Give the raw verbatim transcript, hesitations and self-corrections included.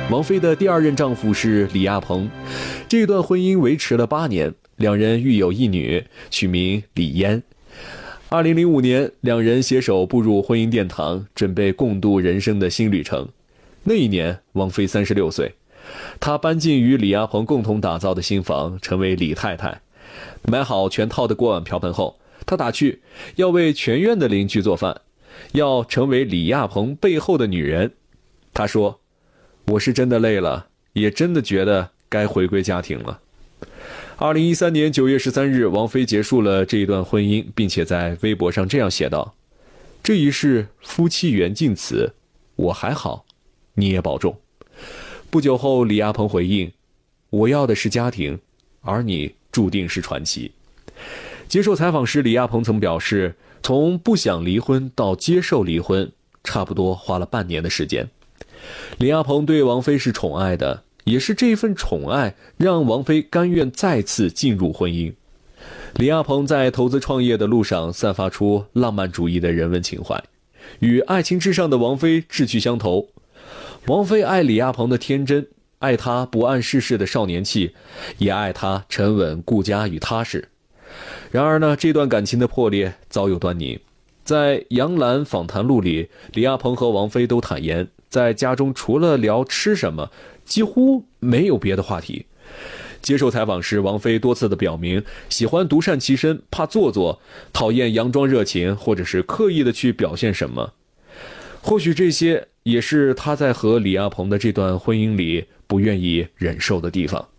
王菲的第二任丈夫是李亚鹏，这段婚姻维持了八年，两人育有一女，取名李嫣。二零零五年，两人携手步入婚姻殿堂，准备共度人生的新旅程。那一年，王菲三十六岁，她搬进与李亚鹏共同打造的新房，成为李太太。买好全套的锅碗瓢盆后，她打趣要为全院的邻居做饭，要成为李亚鹏背后的女人。她说：“我是真的累了，也真的觉得该回归家庭了。”二零一三年九月十三日，王菲结束了这一段婚姻，并且在微博上这样写道：“这一世夫妻缘尽此，我还好，你也保重。”不久后，李亚鹏回应：“我要的是家庭，而你注定是传奇。”接受采访时，李亚鹏曾表示，从不想离婚到接受离婚，差不多花了半年的时间。李亚鹏对王菲是宠爱的，也是这份宠爱让王菲甘愿再次进入婚姻。李亚鹏在投资创业的路上散发出浪漫主义的人文情怀，与爱情至上的王菲志趣相投。王菲爱李亚鹏的天真，爱他不谙世事的少年气，也爱他沉稳顾家与踏实。然而呢，这段感情的破裂早有端倪。在杨澜访谈录里，李亚鹏和王菲都坦言，在家中除了聊吃什么，几乎没有别的话题。接受采访时，王菲多次的表明喜欢独善其身，怕做作，讨厌佯装热情，或者是刻意的去表现什么。或许这些也是她在和李亚鹏的这段婚姻里不愿意忍受的地方。